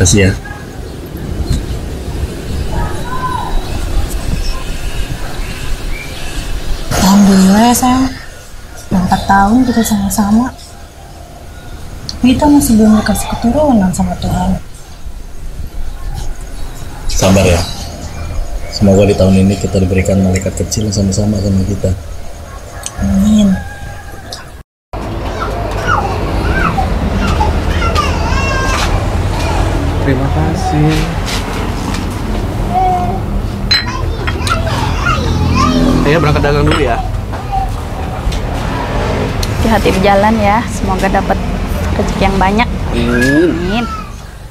Makasih ya. Alhamdulillah ya sayang, 4 tahun kita sama-sama. Kita masih belum dikasih keturunan sama Tuhan. Sabar ya. Semoga di tahun ini kita diberikan malaikat kecil yang sama-sama sama kita. Amin. Terima kasih. Ayo berangkat dagang dulu ya. Hati-hati di jalan ya, semoga dapat rezeki yang banyak. Amin. Amin.